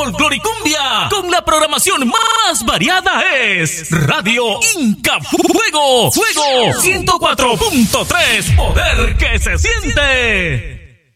folclore y cumbia, con la programación más variada es Radio Inca Fuego, 104.3, poder que se siente.